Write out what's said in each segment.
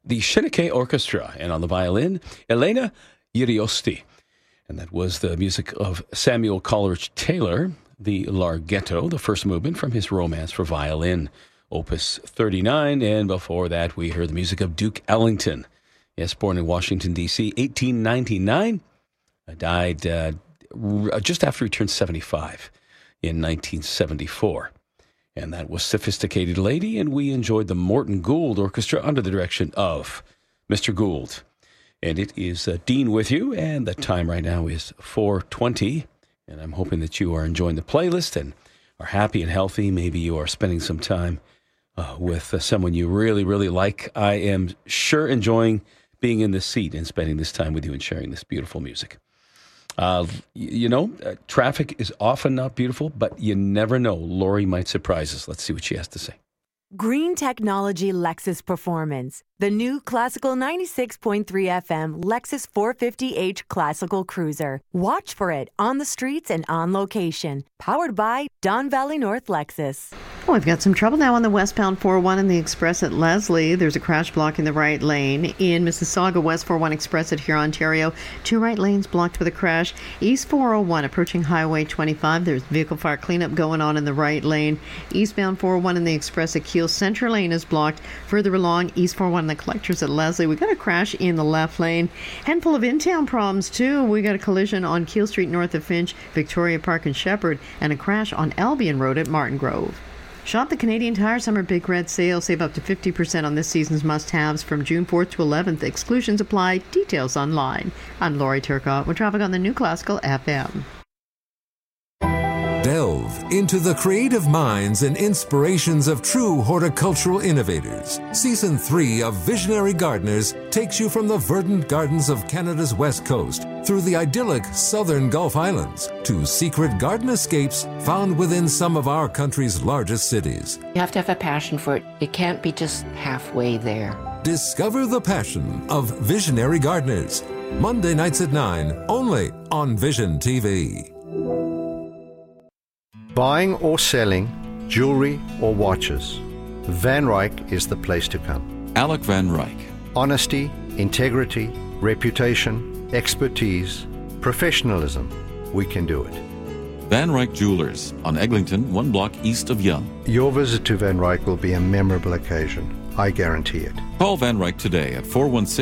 the Shinike Orchestra, and on the violin, Elena Yiriosti. And that was the music of Samuel Coleridge Taylor, the Larghetto, the first movement from his Romance for Violin, Opus 39. And before that, we heard the music of Duke Ellington. Yes, born in Washington, D.C., 1899. Died just after he turned 75 in 1974. And that was Sophisticated Lady, and we enjoyed the Morton Gould Orchestra under the direction of Mr. Gould. And it is Dean with you, and the time right now is 4:20, and I'm hoping that you are enjoying the playlist and are happy and healthy. Maybe you are spending some time with someone you really, really like. I am sure enjoying being in this seat and spending this time with you and sharing this beautiful music. Traffic is often not beautiful, but you never know. Lori might surprise us. Let's see what she has to say. Green Technology Lexus Performance. The new classical 96.3 FM Lexus 450h Classical Cruiser. Watch for it on the streets and on location. Powered by Don Valley North Lexus. Well, we've got some trouble now on the westbound 401 in the Express at Leslie. There's a crash blocking the right lane. In Mississauga, West 401 Express at Huron, Ontario. 2 right lanes blocked with a crash. East 401 approaching Highway 25. There's vehicle fire cleanup going on in the right lane. Eastbound 401 in the Express at Kiel Central lane is blocked. Further along, East 401 in the Collectors at Leslie. We got a crash in the left lane. Handful of in-town problems, too. We got a collision on Kiel Street north of Finch, Victoria Park and Shepherd, and a crash on Albion Road at Martin Grove. Shop the Canadian Tire Summer Big Red Sale. Save up to 50% on this season's must-haves from June 4th to 11th. Exclusions apply. Details online. I'm Lori Turcotte with traffic on the New Classical FM. Delve into the creative minds and inspirations of true horticultural innovators. Season 3 of Visionary Gardeners takes you from the verdant gardens of Canada's west coast through the idyllic southern Gulf Islands to secret garden escapes found within some of our country's largest cities. You have to have a passion for it. It can't be just halfway there. Discover the passion of Visionary Gardeners. Monday nights at 9, only on Vision TV. Buying or selling jewelry or watches, Van Ryck is the place to come. Alec Van Ryck. Honesty, integrity, reputation, expertise, professionalism. We can do it. Van Ryck Jewelers on Eglinton, 1 block east of Yonge. Your visit to Van Ryck will be a memorable occasion. I guarantee it. Call Van Ryck today at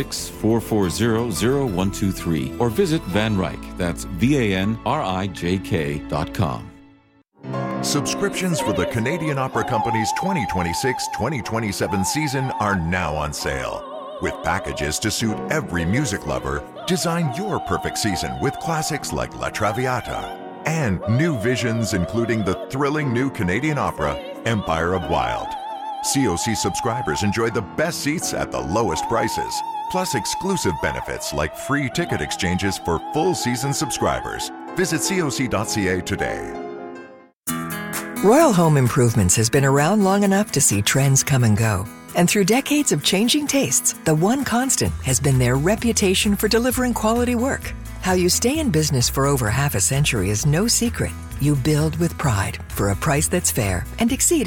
416-440-0123 or visit Van Ryck. That's VANRIJK.com. Subscriptions for the Canadian Opera Company's 2026-2027 season are now on sale. With packages to suit every music lover, design your perfect season with classics like La Traviata and new visions including the thrilling new Canadian opera, Empire of Wild. COC subscribers enjoy the best seats at the lowest prices, plus exclusive benefits like free ticket exchanges for full season subscribers. Visit coc.ca today. Royal Home Improvements has been around long enough to see trends come and go. And through decades of changing tastes, the one constant has been their reputation for delivering quality work. How you stay in business for over half a century is no secret. You build with pride for a price that's fair and exceeds